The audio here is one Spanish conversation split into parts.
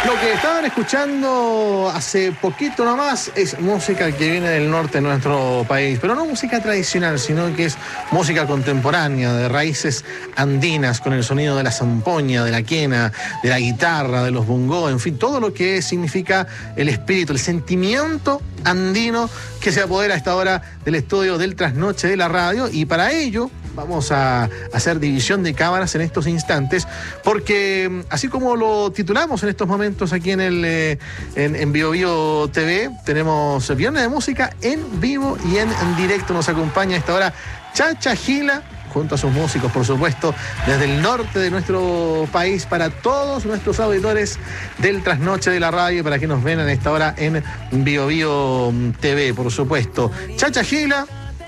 Lo que estaban escuchando hace poquito nomás es música que viene del norte de nuestro país, pero no música tradicional, sino que es música contemporánea, de raíces andinas, con el sonido de la zampoña, de la quena, de la guitarra, de los bongos, en fin, todo lo que significa el espíritu, el sentimiento andino que se apodera a esta hora del estudio del Trasnoche de la Radio, y para ello vamos a hacer división de cámaras en estos instantes, porque así como lo titulamos en estos momentos aquí en Bio Bio TV, tenemos Viernes de Música en vivo y en directo. Nos acompaña a esta hora Chacha Gila, junto a sus músicos, por supuesto, desde el norte de nuestro país, para todos nuestros auditores del Trasnoche de la Radio, para que nos ven a esta hora en Bio Bio TV, por supuesto. Chacha Gila,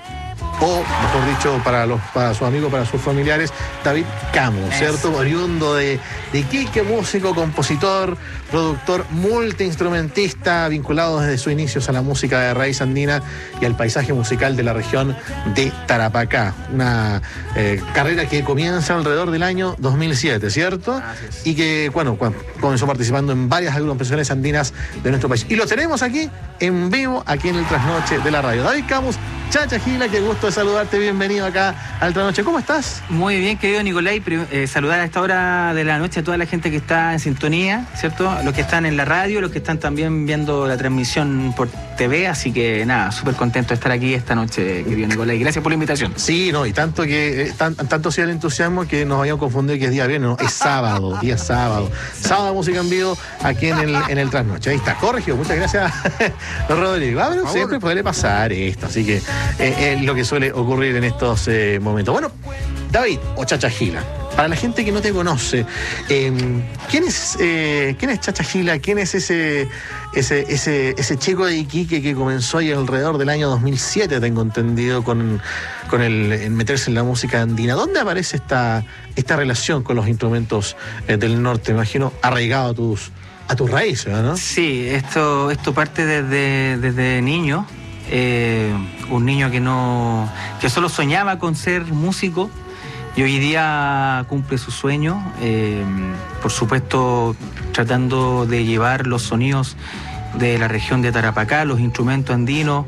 o mejor dicho, para sus amigos, para sus familiares, David Camus, ¿cierto? Oriundo de Iquique, músico, compositor, productor, multiinstrumentista, vinculado desde sus inicios a la música de raíz andina y al paisaje musical de la región de Tarapacá. Una carrera que comienza alrededor del año 2007, ¿cierto? Y que, bueno, comenzó participando en varias agrupaciones andinas de nuestro país. Y lo tenemos aquí, en vivo, aquí en el Trasnoche de la Radio. David Camus, Chacha Gila, qué gusto de saludarte, bienvenido acá al Trasnoche. ¿Cómo estás? Muy bien, querido Nicolai, saludar a esta hora de la noche a toda la gente que está en sintonía, ¿cierto? Los que están en la radio, los que están también viendo la transmisión por TV, así que nada, súper contento de estar aquí esta noche, querido Nicolai. Gracias por la invitación. Sí, no, y tanto que tanto sea el entusiasmo que nos habíamos confundido que es día viernes, no, es sábado, día sábado. Sábado música en vivo aquí en el Trasnoche. Ahí está, corregido, muchas gracias, Rodrigo. Pero siempre puede pasar esto, así que es lo que suele ocurrir en estos momentos. Bueno, David, o Chacha Gila, para la gente que no te conoce, ¿quién es Chacha Gila? ¿Quién es ese chico de Iquique que comenzó ahí alrededor del año 2007, tengo entendido, con el meterse en la música andina? ¿Dónde aparece esta relación con los instrumentos del norte? Me imagino arraigado a tus raíces, ¿no? Sí, esto parte desde niño. Un niño que solo soñaba con ser músico, y hoy día cumple su sueño, por supuesto tratando de llevar los sonidos de la región de Tarapacá, los instrumentos andinos.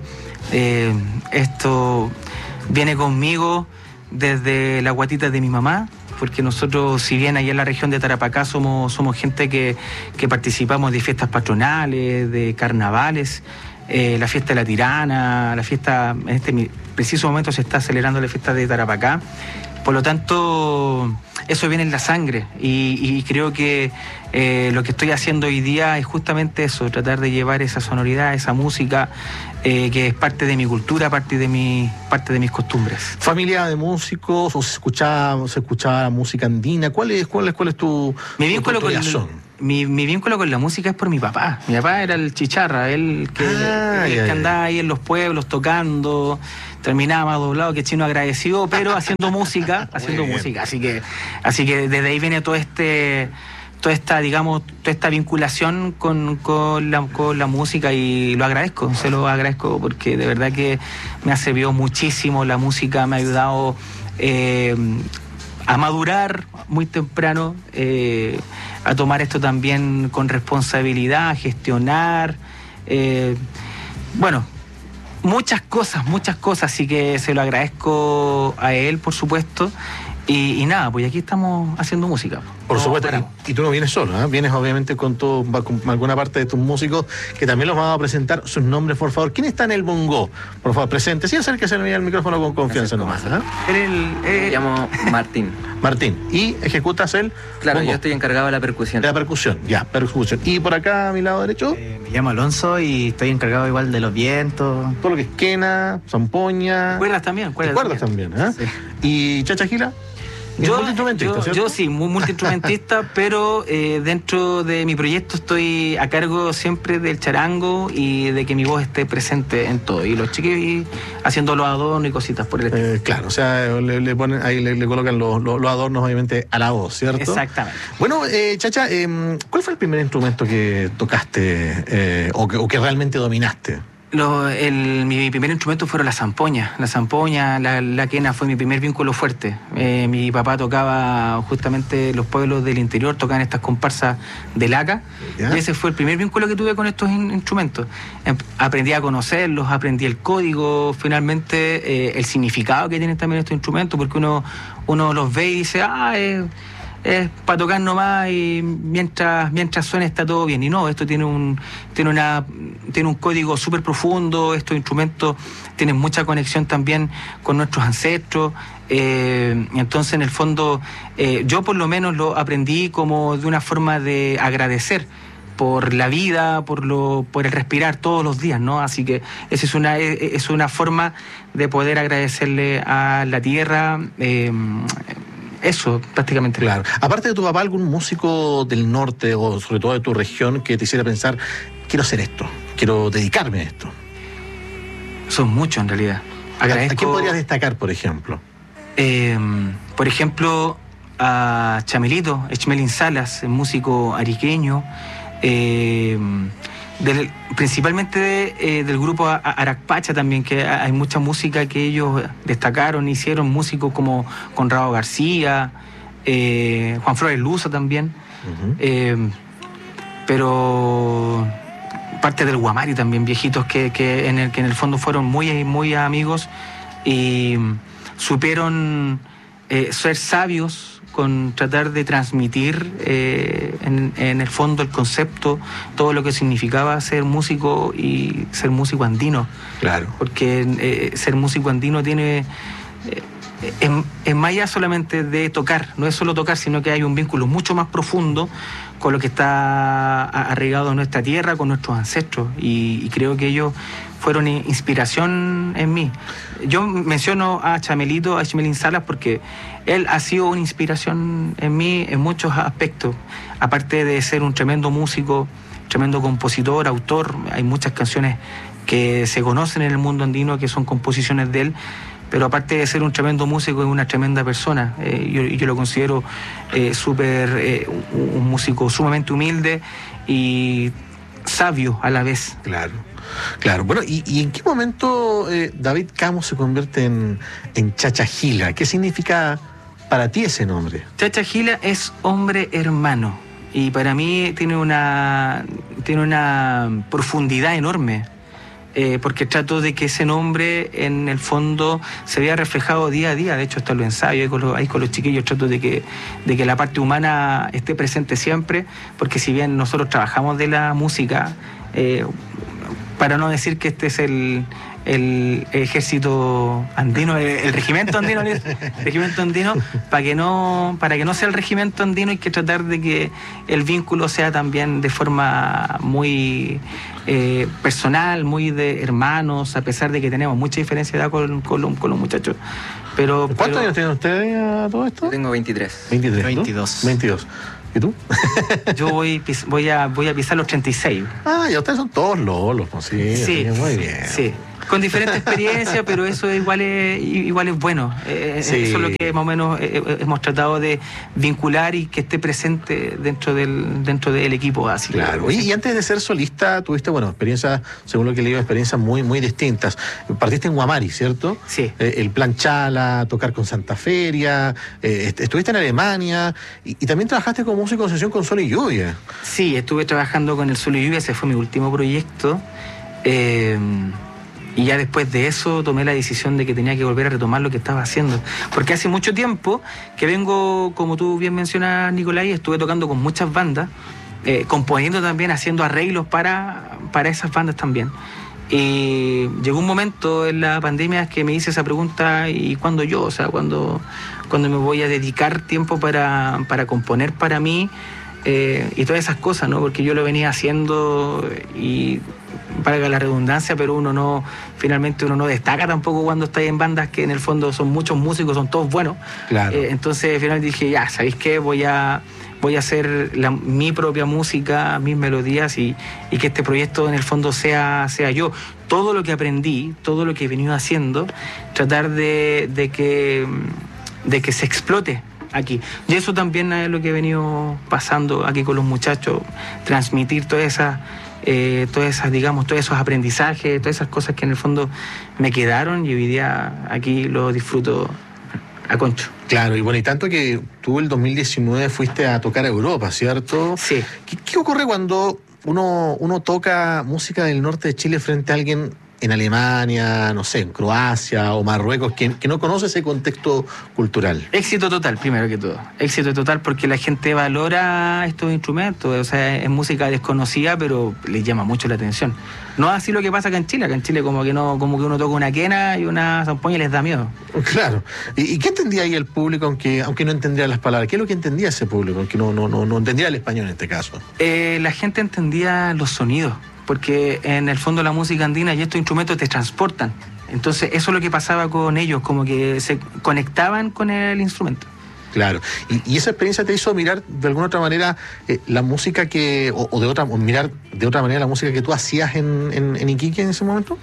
Esto viene conmigo desde la guatita de mi mamá, porque nosotros, si bien allá en la región de Tarapacá somos gente que participamos de fiestas patronales, de carnavales, la fiesta de la Tirana, la fiesta, en este preciso momento se está celebrando la fiesta de Tarapacá. Por lo tanto, eso viene en la sangre, y creo que lo que estoy haciendo hoy día es justamente eso, tratar de llevar esa sonoridad, esa música que es parte de mi cultura, parte de mis costumbres. ¿Familia de músicos o se escuchaba música andina? ¿Cuál es tu vínculo con mi vínculo con la música es por mi papá. Mi papá era el chicharra, él que andaba ahí en los pueblos tocando, terminaba más doblado que chino agradecido, pero haciendo música, Así que desde ahí viene toda esta vinculación con la música, y se lo agradezco porque de verdad que me ha servido muchísimo. La música me ha ayudado a madurar muy temprano, a tomar esto también con responsabilidad, a gestionar, muchas cosas, así que se lo agradezco a él, por supuesto. Y nada, pues aquí estamos haciendo música. Por supuesto, y tú no vienes solo, ¿eh? Vienes obviamente con alguna parte de tus músicos, que también los vamos a presentar sus nombres, por favor. ¿Quién está en el bongo? Por favor, presente. Sí, acérquese al micrófono con confianza nomás. Me llamo Martín. Martín. ¿Y ejecutas el Claro, bongo? Yo estoy encargado de la percusión. De la percusión, ya, percusión. ¿Y por acá, a mi lado derecho? Me llamo Alonso y estoy encargado igual de los vientos. Todo lo que es quena, zampoña. Cuerdas también. Cuerdas también, ¿eh? Sí. ¿Y Chacha Gila? Yo sí, muy multiinstrumentista, pero dentro de mi proyecto estoy a cargo siempre del charango y de que mi voz esté presente en todo. Y los chiquillos haciendo los adornos y cositas por el estilo. Claro, o sea, le ponen ahí, le colocan los adornos, obviamente, a la voz, ¿cierto? Exactamente. Bueno, Chacha, ¿cuál fue el primer instrumento que tocaste o que realmente dominaste? Mi primer instrumento fueron las zampoñas. La zampoña, la quena fue mi primer vínculo fuerte. Mi papá tocaba justamente los pueblos del interior, tocaban estas comparsas de laca. ¿Ya? Y ese fue el primer vínculo que tuve con estos instrumentos. Aprendí a conocerlos, aprendí el código, finalmente el significado que tienen también estos instrumentos, porque uno los ve y dice, es para tocar nomás y mientras suene está todo bien. Y no, esto tiene un código súper profundo. Estos instrumentos tienen mucha conexión también con nuestros ancestros. Entonces, en el fondo, yo por lo menos lo aprendí como de una forma de agradecer por la vida, por el respirar todos los días, ¿no? Así que esa es una forma de poder agradecerle a la tierra. Eso, prácticamente. Claro. Aparte de tu papá, ¿algún músico del norte o sobre todo de tu región que te hiciera pensar, quiero hacer esto, quiero dedicarme a esto? Son muchos, en realidad. Agradezco. ¿A quién podrías destacar, por ejemplo? Por ejemplo, a Chamelito, Echmelin Salas, músico ariqueño, principalmente del grupo Aracpacha también, que hay mucha música que ellos destacaron, hicieron músicos como Conrado García, Juan Flores Luza también, pero parte del Guamari también, viejitos que en el fondo fueron muy, muy amigos y supieron ser sabios con tratar de transmitir en el fondo el concepto, todo lo que significaba ser músico y ser músico andino. Claro. Porque ser músico andino tiene... es más allá solamente de tocar, no es solo tocar, sino que hay un vínculo mucho más profundo con lo que está arraigado en nuestra tierra, con nuestros ancestros, y creo que ellos fueron inspiración en mí. Yo menciono a Chamelito, a Echmelin Salas, porque él ha sido una inspiración en mí en muchos aspectos. Aparte de ser un tremendo músico, tremendo compositor, autor, hay muchas canciones que se conocen en el mundo andino que son composiciones de él, pero aparte de ser un tremendo músico, es una tremenda persona. Yo lo considero un músico sumamente humilde y sabio a la vez. Claro. Claro, bueno, ¿y en qué momento David Camo se convierte en Chacha Gila? ¿Qué significa para ti ese nombre? Chacha Gila es hombre hermano y para mí tiene una profundidad enorme, porque trato de que ese nombre en el fondo se vea reflejado día a día. De hecho, hasta lo ensayo ahí con los chiquillos, trato de que la parte humana esté presente siempre, porque si bien nosotros trabajamos de la música, para no decir que este es el ejército andino, el regimiento andino, para que no sea el regimiento andino, hay que tratar de que el vínculo sea también de forma muy personal, muy de hermanos, a pesar de que tenemos mucha diferencia de edad con los muchachos. ¿Cuántos años tienen ustedes a todo esto? Yo tengo 23. 23, 22. 22. ¿Y tú? Yo voy a pisar los 36. Ya ustedes son todos lolos, pues sí. Sí, muy bien. Sí. Con diferentes experiencias, pero eso igual es bueno. Sí. Eso es lo que más o menos hemos tratado de vincular y que esté presente dentro del equipo. Así claro. Que, y antes de ser solista, tuviste, experiencias, según lo que leí, experiencias muy, muy distintas. Partiste en Guamari, ¿cierto? Sí. El Plan Chala, tocar con Santa Feria, estuviste en Alemania y también trabajaste como músico de sesión con Sol y Lluvia. Sí, estuve trabajando con el Sol y Lluvia, ese fue mi último proyecto. Y ya después de eso tomé la decisión de que tenía que volver a retomar lo que estaba haciendo. Porque hace mucho tiempo que vengo, como tú bien mencionas, Nicolai, estuve tocando con muchas bandas, componiendo también, haciendo arreglos para esas bandas también. Y llegó un momento en la pandemia que me hice esa pregunta, ¿y cuándo yo? O sea, ¿cuándo me voy a dedicar tiempo para componer para mí? Y todas esas cosas, ¿no? Porque yo lo venía haciendo y valga la redundancia, pero finalmente uno no destaca tampoco cuando está en bandas que en el fondo son muchos músicos, son todos buenos. Claro. Entonces finalmente dije, ya, ¿sabéis qué? Voy a hacer mi propia música, mis melodías y que este proyecto en el fondo sea yo. Todo lo que aprendí, todo lo que he venido haciendo, tratar de que se explote aquí. Y eso también es lo que he venido pasando aquí con los muchachos, transmitir todas esas, digamos, todos esos aprendizajes, todas esas cosas que en el fondo me quedaron y hoy día aquí lo disfruto a concho. Claro, y bueno, y tanto que tú el 2019 fuiste a tocar a Europa, ¿cierto? Sí. ¿Qué ocurre cuando uno toca música del norte de Chile frente a alguien en Alemania, no sé, en Croacia o Marruecos, que no conoce ese contexto cultural? Éxito total, primero que todo. Éxito total porque la gente valora estos instrumentos. O sea, es música desconocida, pero les llama mucho la atención. No es así lo que pasa acá en Chile. Acá en Chile como que uno toca una quena y una zampoña y les da miedo. Claro. ¿Y qué entendía ahí el público, aunque no entendía las palabras? ¿Qué es lo que entendía ese público, aunque no entendía el español en este caso? La gente entendía los sonidos, porque en el fondo la música andina y estos instrumentos te transportan. Entonces eso es lo que pasaba con ellos, como que se conectaban con el instrumento. Claro. ¿Y esa experiencia te hizo mirar de alguna otra manera la música o mirar de otra manera la música que tú hacías en Iquique en ese momento?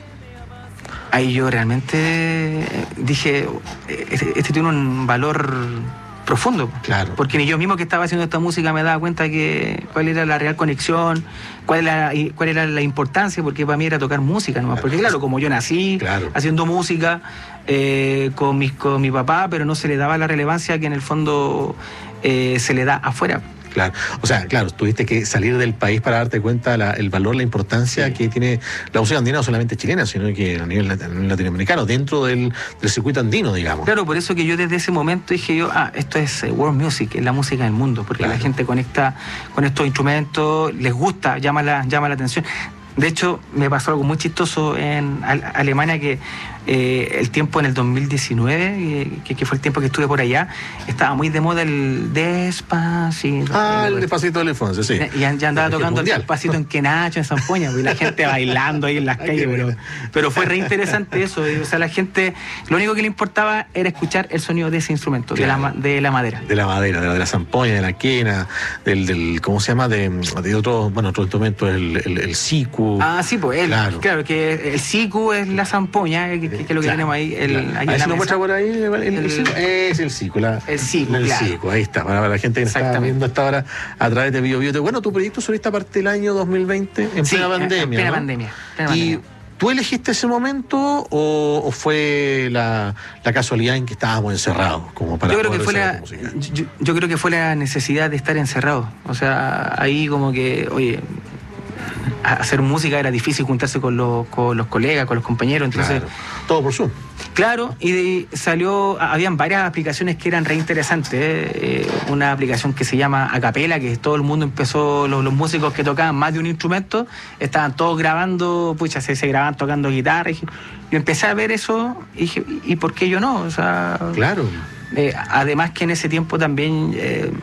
Ahí yo realmente dije, este tiene un valor profundo. Claro. Porque ni yo mismo que estaba haciendo esta música me daba cuenta que cuál era la real conexión, cuál era la importancia, porque para mí era tocar música nomás. Claro. Porque claro, como yo nací haciendo música con mi papá, pero no se le daba la relevancia que en el fondo se le da afuera. Claro, o sea, claro, tuviste que salir del país para darte cuenta el valor, la importancia que tiene la música andina, no solamente chilena, sino que a nivel latinoamericano, dentro del circuito andino, digamos. Claro, por eso que yo desde ese momento dije esto es world music, es la música del mundo, porque la gente conecta con estos instrumentos, les gusta, llama la atención. De hecho, me pasó algo muy chistoso en Alemania, que el tiempo en el 2019, que fue el tiempo que estuve por allá, estaba muy de moda el Despacito. El Despacito de Alfonso, sí. Y ya andaba tocando el Despacito en Quenacho, en Zampoña, y la gente bailando ahí en las calles. Pero fue re interesante eso. O sea, la gente, lo único que le importaba era escuchar el sonido de ese instrumento, claro, de la madera. De la madera, de la zampoña, de la quena, del ¿cómo se llama? De otro instrumento, el siku. Sí, pues claro, que el siku es la zampoña, que es lo que tenemos ahí. Ahí se lo muestra por ahí el siku. Es el siku. El siku, claro. Ahí está, para la gente que está viendo hasta ahora a través de Bio. Bueno, tu proyecto solista parte del año 2020, en plena pandemia. En plena pandemia. ¿Y tú elegiste ese momento o fue la casualidad en que estábamos encerrados? Como para yo creo que fue la necesidad de estar encerrados. O sea, ahí como que, oye, hacer música era difícil, juntarse con los colegas, con los compañeros, entonces... Claro. Todo por Zoom. Claro, y habían varias aplicaciones que eran re interesantes. Una aplicación que se llama Acapela, que todo el mundo empezó, los músicos que tocaban más de un instrumento, estaban todos grabando, se grababan tocando guitarra. Y yo empecé a ver eso y dije, ¿y por qué yo no? O sea... Claro. Además que en ese tiempo también,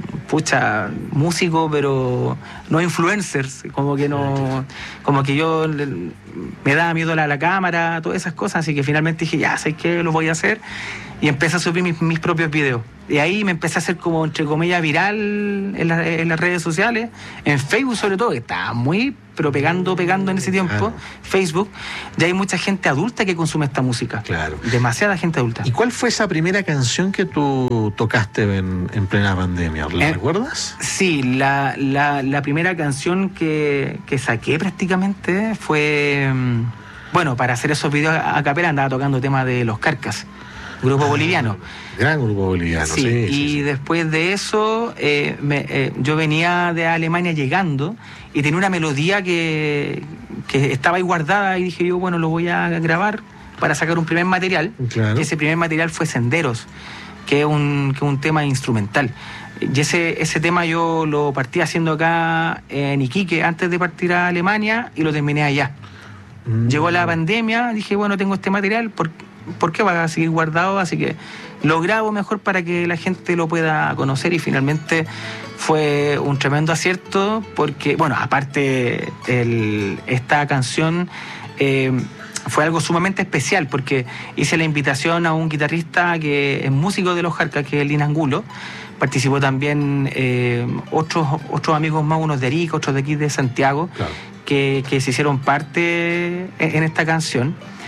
músico, pero no influencers, como que yo me daba miedo a la cámara, todas esas cosas, así que finalmente dije, ya sé que lo voy a hacer, y empecé a subir mis propios videos. Y ahí me empecé a hacer como, entre comillas, viral en las redes sociales, en Facebook sobre todo, que estaba muy, pero pegando en ese tiempo, Facebook. Ya hay mucha gente adulta que consume esta música. Claro. Demasiada gente adulta. ¿Y cuál fue esa primera canción que tú tocaste en plena pandemia? ¿La recuerdas? Sí, la primera canción que saqué prácticamente fue... Bueno, para hacer esos videos a capela andaba tocando temas de Los Carcas, grupo boliviano. Gran grupo boliviano, sí. Después de eso, yo venía de Alemania llegando y tenía una melodía que estaba ahí guardada y dije yo, bueno, lo voy a grabar para sacar un primer material. Claro. Y ese primer material fue Senderos, que es un tema instrumental. Y ese tema yo lo partí haciendo acá en Iquique antes de partir a Alemania y lo terminé allá. Llegó la pandemia, dije, bueno, tengo este material, ¿por qué va a seguir guardado? Así que lo grabo mejor para que la gente lo pueda conocer, y finalmente fue un tremendo acierto porque, bueno, aparte esta canción fue algo sumamente especial porque hice la invitación a un guitarrista que es músico de Los Carcas, que es el Lin Angulo. Participó también otros amigos más, unos de Arica, otros de aquí de Santiago, claro, que se hicieron parte en esta canción.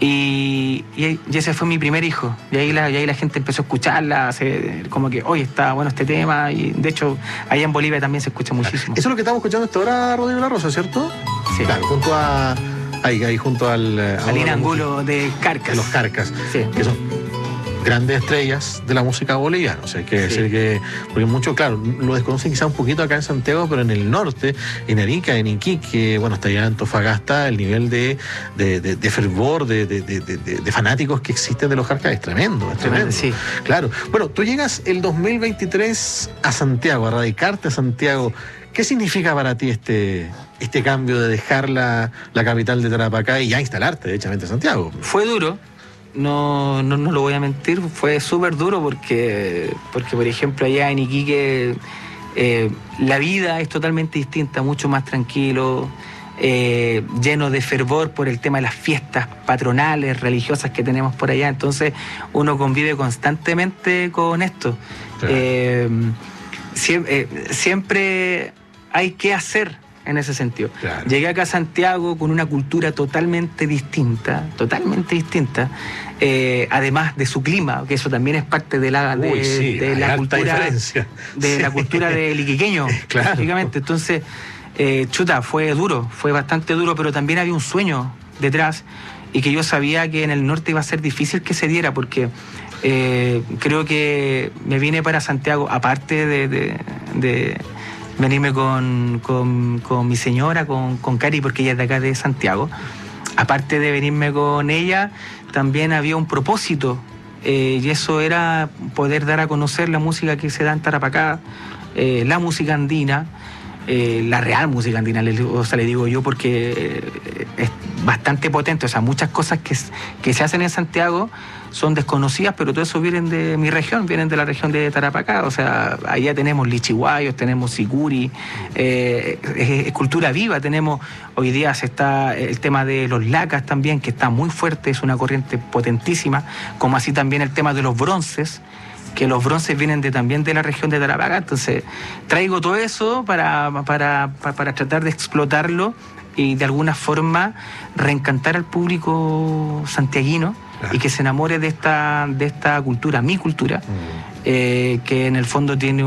Y ese fue mi primer hijo. Y ahí la gente empezó a escucharla, como que, oye, está bueno este tema. Y de hecho, allá en Bolivia también se escucha muchísimo. Eso es lo que estamos escuchando hasta ahora, Rodrigo La Rosa, ¿cierto? Sí. Claro, junto a... Ahí junto al... Alina Angulo de Carcas. De los Carcas. Sí. Que son grandes estrellas de la música boliviana. O sea, hay que decir que... Porque muchos, claro, lo desconocen quizá un poquito acá en Santiago, pero en el norte, en Arica, en Iquique, bueno, hasta allá en Antofagasta, el nivel de fervor, de fanáticos que existen de los Carcas es tremendo. Es tremendo. Sí. Claro. Bueno, tú llegas el 2023 a Santiago, a radicarte a Santiago. ¿Qué significa para ti este cambio de dejar la capital de Tarapacá y ya instalarte, derechamente, en Santiago? Fue duro, no lo voy a mentir, fue súper duro porque, por ejemplo, allá en Iquique la vida es totalmente distinta, mucho más tranquilo, lleno de fervor por el tema de las fiestas patronales, religiosas que tenemos por allá. Entonces uno convive constantemente con esto. Claro. Siempre hay que hacer en ese sentido. Claro. Llegué acá a Santiago con una cultura totalmente distinta, además de su clima, que eso también es parte de la cultura, de la cultura del iquiqueño, claro. Lógicamente. Entonces, fue duro, fue bastante duro, pero también había un sueño detrás y que yo sabía que en el norte iba a ser difícil que se diera, porque creo que me vine para Santiago, aparte de venirme con mi señora, con Cari, porque ella es de acá de Santiago. Aparte de venirme con ella, también había un propósito, y eso era poder dar a conocer la música que se da en Tarapacá, la música andina, la real música andina, le digo yo, porque es bastante potente. O sea, muchas cosas que se hacen en Santiago son desconocidas, pero todo eso vienen de mi región, vienen de la región de Tarapacá. O sea, allá tenemos lichihuayos, tenemos sicuri, es cultura viva. Tenemos, hoy día se está el tema de los lacas también, que está muy fuerte, es una corriente potentísima, como así también el tema de los bronces, que los bronces vienen también de la región de Tarapacá. Entonces traigo todo eso para tratar de explotarlo y de alguna forma reencantar al público santiaguino, y que se enamore de esta cultura, mi cultura, que en el fondo tiene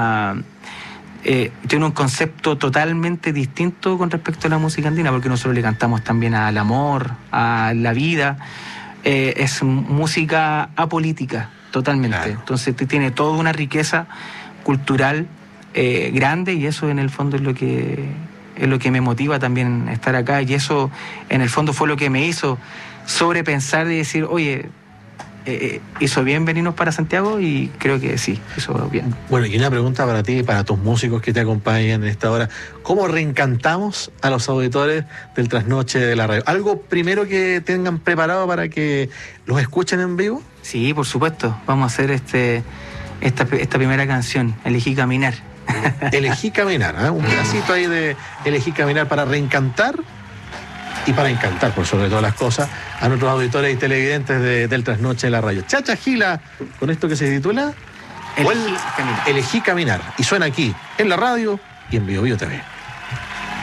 un concepto totalmente distinto con respecto a la música andina, porque nosotros le cantamos también al amor, a la vida. Es música apolítica totalmente. Claro. Entonces tiene toda una riqueza cultural grande, y eso en el fondo es lo que me motiva también estar acá, y eso en el fondo fue lo que me hizo sobrepensar y decir, oye, hizo bien venirnos para Santiago, y creo que sí, hizo bien. Bueno, y una pregunta para ti y para tus músicos que te acompañan en esta hora: ¿cómo reencantamos a los auditores del Trasnoche de la Radio? ¿Algo primero que tengan preparado para que los escuchen en vivo? Sí, por supuesto, vamos a hacer esta primera canción, Elegí Caminar. Elegí Caminar, ¿eh? Un pedacito ahí de Elegí Caminar para reencantar y para encantar, por sobre todas las cosas, a nuestros auditores y televidentes del Trasnoche de la Radio. Chacha Gila, con esto que se titula Elegí Caminar. Elegí Caminar. Y suena aquí, en la radio y en Bio Bio TV.